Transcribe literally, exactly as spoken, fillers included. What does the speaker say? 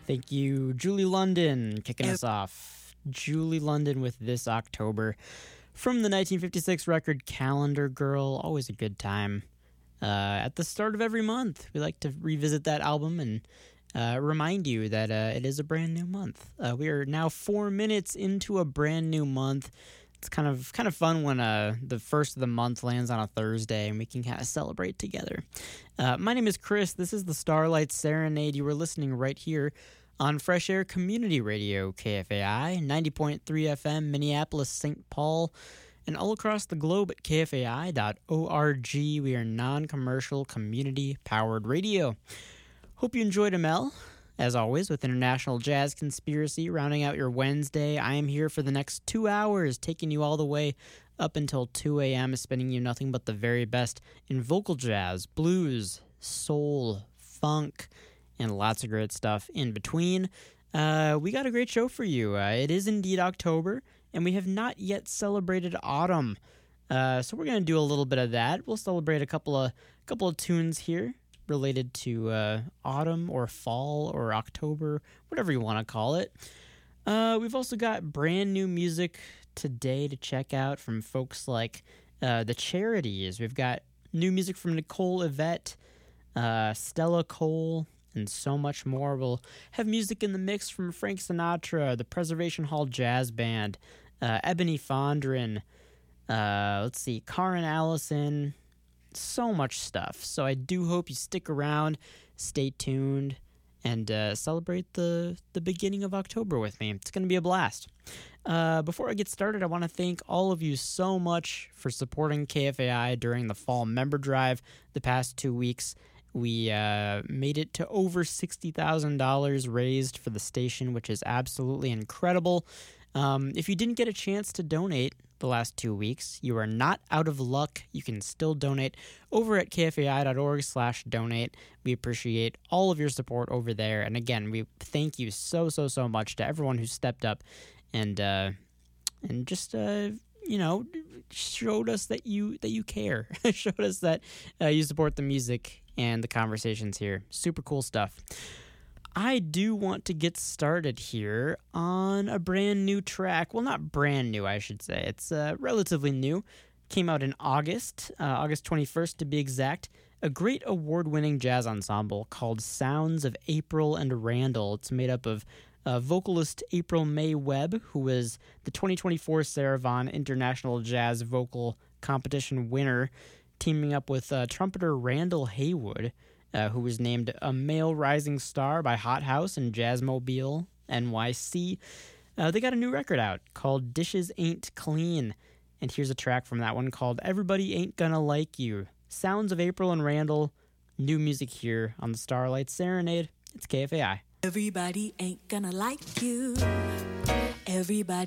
Thank you, Julie London, kicking us off. Julie London with This October. From the nineteen fifty-six record Calendar Girl, always a good time. Uh, at the start of every month, we like to revisit that album and uh, remind you that uh, it is a brand new month. Uh, we are now four minutes into a brand new month. It's kind of kind of fun when uh, the first of the month lands on a Thursday and we can kind of celebrate together. Uh, my name is Chris. This is the Starlight Serenade. You were listening right here on Fresh Air Community Radio, K F A I, ninety point three F M, Minneapolis, Saint Paul, and all across the globe at K F A I dot org. We are non-commercial, community-powered radio. Hope you enjoyed Amel. As always, with International Jazz Conspiracy, rounding out your Wednesday, I am here for the next two hours, taking you all the way up until two a.m., spinning you nothing but the very best in vocal jazz, blues, soul, funk, and lots of great stuff in between. Uh, we got a great show for you. Uh, it is indeed October, and we have not yet celebrated autumn. Uh, so we're going to do a little bit of that. We'll celebrate a couple of couple of tunes here related to uh, autumn or fall or October, whatever you want to call it. Uh, we've also got brand new music today to check out from folks like uh, The Charities. We've got new music from Nicole Yvette, uh, Stella Cole, and so much more. We'll have music in the mix from Frank Sinatra, the Preservation Hall Jazz Band, uh, Ebony Fondren, uh, let's see, Karen Allison, so much stuff. So I do hope you stick around, stay tuned, and uh, celebrate the, the beginning of October with me. It's going to be a blast. Uh, before I get started, I want to thank all of you so much for supporting K F A I during the fall member drive the past two weeks. We uh, made it to over sixty thousand dollars raised for the station, which is absolutely incredible. Um, if you didn't get a chance to donate the last two weeks, you are not out of luck. You can still donate over at K F A I dot org slash donate. We appreciate all of your support over there. And again, we thank you so, so, so much to everyone who stepped up and uh, and just... Uh, you know, showed us that you that you care. Showed us that uh, you support the music and the conversations here. Super cool stuff. I do want to get started here on a brand new track. Well, not brand new, I should say. It's uh, relatively new. Came out in August, uh, August twenty-first to be exact. A great award-winning jazz ensemble called Sounds of April and Randall. It's made up of Uh, vocalist April May Webb, who was the twenty twenty-four Sarah Vaughan International Jazz Vocal Competition winner, teaming up with uh, trumpeter Randall Haywood, uh, who was named a Male Rising Star by Hot House and Jazzmobile N Y C. Uh, they got a new record out called Dishes Ain't Clean, and here's a track from that one called Everybody Ain't Gonna Like You. Sounds of April and Randall, new music here on the Starlight Serenade. It's K F A I. Everybody ain't gonna like you. Everybody